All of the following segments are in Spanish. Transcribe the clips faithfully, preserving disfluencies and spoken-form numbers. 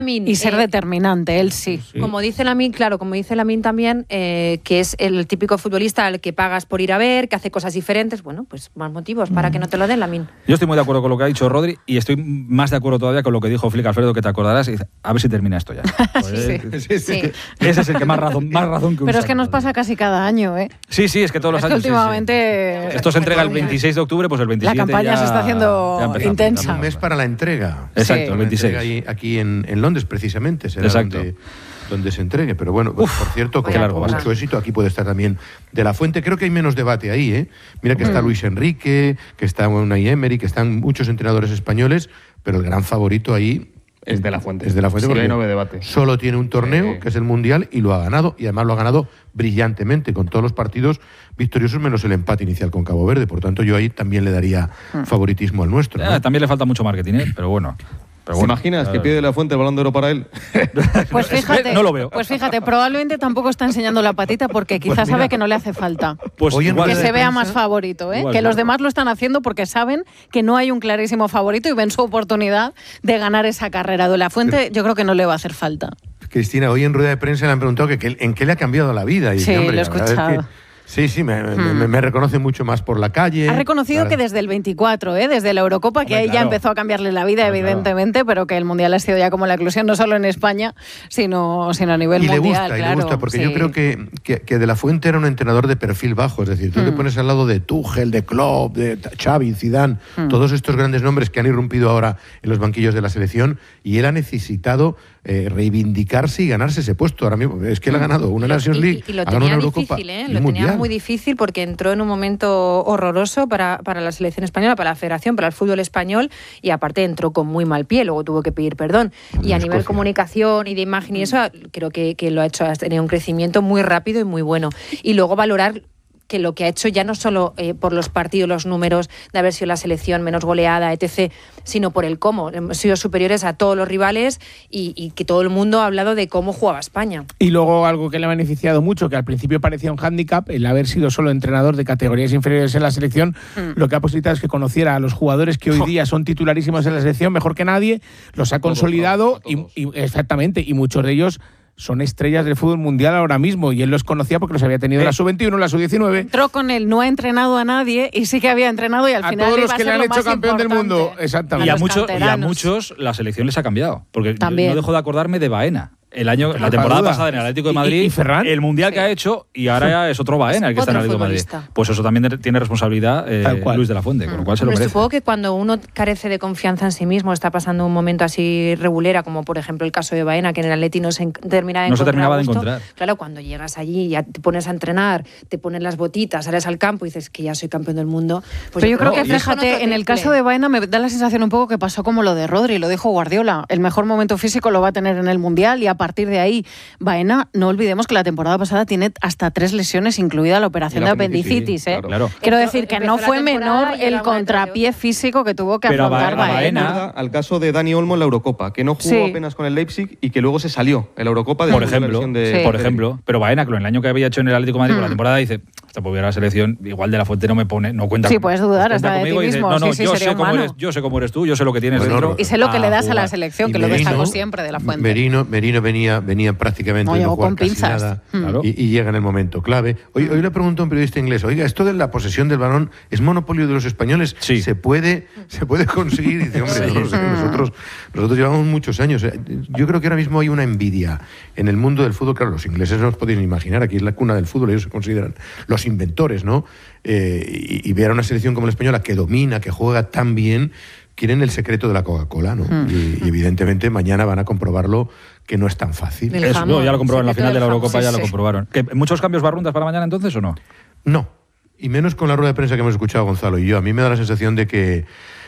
Y ser eh, determinante, él sí. sí. Como dice Lamine, claro, como dice Lamine también, eh, que es el típico futbolista al que pagas por ir a ver, que hace cosas diferentes. Bueno, pues más motivos para mm. que no te lo den, Lamine. Yo estoy muy de acuerdo con lo que ha dicho Rodri y estoy más de acuerdo todavía con lo que dijo Flick Alfredo, que te acordarás, y dice, a ver si termina esto ya. Pues, sí. sí, sí, sí. Sí. Ese es el que más razón, más razón que un Pero es que nos pasa casi cada año, ¿eh? Sí, sí, es que todos los es que años. últimamente. Sí, sí. Esto se entrega el veintiséis de octubre, pues el veintisiete. La campaña ya, se está haciendo intensa. Un mes para la entrega. Exacto, sí. el veintiséis. Ahí, aquí en, en Londres, precisamente. Será Exacto. Donde, donde se entregue. Pero bueno, Uf, por cierto, con largo, mucho bastante. éxito, aquí puede estar también De La Fuente. Creo que hay menos debate ahí, ¿eh? Mira que está mm. Luis Enrique, que está Unai Emery, que están muchos entrenadores españoles, pero el gran favorito ahí es De La Fuente. Es De La Fuente, sí, porque no ve debate. Solo tiene un torneo, sí. que es el Mundial, y lo ha ganado, y además lo ha ganado brillantemente, con todos los partidos victoriosos, menos el empate inicial con Cabo Verde. Por tanto, yo ahí también le daría mm. favoritismo al nuestro, ¿no? Eh, también le falta mucho marketing, ¿eh? Pero bueno. Pero bueno, ¿Te imaginas que pide De La Fuente el Balón de Oro para él? Pues fíjate, no lo veo. Pues fíjate, probablemente tampoco está enseñando la patita porque quizás pues sabe que no le hace falta. Pues igual que se vea más favorito, ¿eh? Igual, que los demás lo están haciendo porque saben que no hay un clarísimo favorito y ven su oportunidad de ganar esa carrera. De La Fuente yo creo que no le va a hacer falta. Cristina, hoy en rueda de prensa le han preguntado que, que en qué le ha cambiado la vida. Y sí, dice, hombre, lo he escuchado. Sí, sí, me, hmm. me, me reconoce mucho más por la calle. Ha reconocido que desde el veinticuatro, ¿eh? Desde la Eurocopa, que ahí claro. ya empezó a cambiarle la vida, claro, evidentemente, claro. pero que el Mundial ha sido ya como la eclosión, no solo en España, sino, sino a nivel y mundial. Le gusta, claro. Y le gusta, porque sí. yo creo que, que, que De La Fuente era un entrenador de perfil bajo, es decir, tú hmm. te pones al lado de Tuchel, de Klopp, de Xavi, Zidane, hmm. todos estos grandes nombres que han irrumpido ahora en los banquillos de la selección, y él ha necesitado eh, reivindicarse y ganarse ese puesto. Ahora mismo es que él ha ganado una Nations League, y, y lo ha ganado tenía una Eurocopa, difícil, ¿eh? Lo tenía muy difícil porque entró en un momento horroroso para, para la selección española, para la federación, para el fútbol español, y aparte entró con muy mal pie, luego tuvo que pedir perdón. En y a nivel de comunicación y de imagen y eso, creo que, que lo ha hecho, ha tenido un crecimiento muy rápido y muy bueno. Y luego valorar que lo que ha hecho ya no solo eh, por los partidos, los números de haber sido la selección menos goleada, etcétera, sino por el cómo. Hemos sido superiores a todos los rivales y, y que todo el mundo ha hablado de cómo jugaba España. Y luego algo que le ha beneficiado mucho, que al principio parecía un hándicap, el haber sido solo entrenador de categorías inferiores en la selección, mm. lo que ha posibilitado es que conociera a los jugadores que hoy día son titularísimos en la selección mejor que nadie, los ha consolidado y, y exactamente, y muchos de ellos son estrellas del fútbol mundial ahora mismo, y él los conocía porque los había tenido en la sub veintiuno, en la sub diecinueve. Entró con él, no ha entrenado a nadie y sí que había entrenado y al a final todos le los iba que a le ser han lo hecho más campeón del mundo. Exactamente. Y a, muchos, y a muchos la selección les ha cambiado, porque También. yo no dejo de acordarme de Baena. El año, la temporada duda. pasada en el Atlético de Madrid, ¿Y, y Ferran? el Mundial sí. que ha hecho, y ahora es otro Baena el que está en el Atlético de Madrid. Pues eso también tiene responsabilidad eh, Luis de la Fuente, mm. con lo cual se lo Pero merece. Supongo que cuando uno carece de confianza en sí mismo, está pasando un momento así regulera, como por ejemplo el caso de Baena, que en el Atleti no se terminaba de no encontrar. se terminaba de gusto. encontrar. Claro, cuando llegas allí, ya te pones a entrenar, te pones las botitas, sales al campo y dices que ya soy campeón del mundo. Pues Pero yo creo no, que, fíjate, en el caso de Baena me da la sensación un poco que pasó como lo de Rodri, lo dijo Guardiola. El mejor momento físico lo va a tener en el Mundial y a partir de ahí Baena, no olvidemos que la temporada pasada tiene hasta tres lesiones, incluida la operación de apendicitis. ¿eh? Claro, claro. Quiero decir que no fue menor el contrapié físico que tuvo que Pero afrontar Baena, Baena. Baena. Al caso de Dani Olmo en la Eurocopa, que no jugó sí. apenas con el Leipzig y que luego se salió en la Eurocopa de por ejemplo, de, sí. por ejemplo. Pero Baena, que el año que había hecho en el Atlético de Madrid hmm. con la temporada, dice, esta pues la selección, igual de la Fuente no me pone, no cuenta Sí, con, puedes dudar hasta de ti mismo. Dice, no, no, sí, sí, yo, sería sé cómo eres, yo sé cómo eres tú, yo sé lo que tienes bueno, dentro. Y sé lo que le das a la jugar. selección, y que Merino, lo destaco siempre de la Fuente. Merino, Merino venía, venía prácticamente no, de no jugar con casi pinzas. nada Claro. y, y llega en el momento clave. Hoy, hoy le pregunto a un periodista inglés, oiga, ¿esto de la posesión del balón es monopolio de los españoles? Sí. ¿Se puede, se puede conseguir? Y dice, hombre, sí. no lo sé, nosotros, nosotros llevamos muchos años. Yo creo que ahora mismo hay una envidia en el mundo del fútbol. Claro, los ingleses no os podéis ni imaginar, aquí es la cuna del fútbol, ellos se consideran los inventores, ¿no? Eh, y, y ver a una selección como la española que domina, que juega tan bien, quieren el secreto de la Coca-Cola, ¿no? Mm. Y, y evidentemente mañana van a comprobarlo, que no es tan fácil. Eso, no, ya lo comprobaron en la final de la Eurocopa, sí, ya sí. lo comprobaron. ¿Que ¿Muchos cambios barrundas para mañana entonces o no? No, y menos con la rueda de prensa que hemos escuchado Gonzalo y yo. A mí me da la sensación de que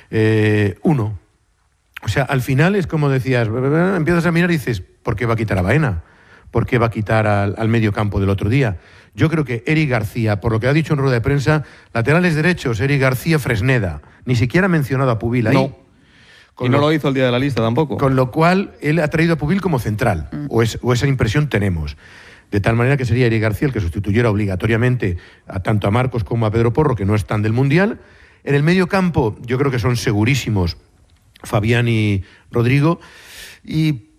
eh, uno, o sea, al final es como decías, empiezas a mirar y dices, ¿por qué va a quitar a Baena? ¿Por qué va a quitar al, al medio campo del otro día? Yo creo que Eric García, por lo que ha dicho en rueda de prensa, laterales derechos, Eric García, Fresneda, ni siquiera ha mencionado a Pubil ahí. No. Con y no lo, lo hizo el día de la lista tampoco. Con lo cual, él ha traído a Pubil como central, mm. o, es, o esa impresión tenemos. De tal manera que sería Eric García el que sustituyera obligatoriamente a tanto a Marcos como a Pedro Porro, que no están del Mundial. En el medio campo, yo creo que son segurísimos Fabián y Rodrigo. Y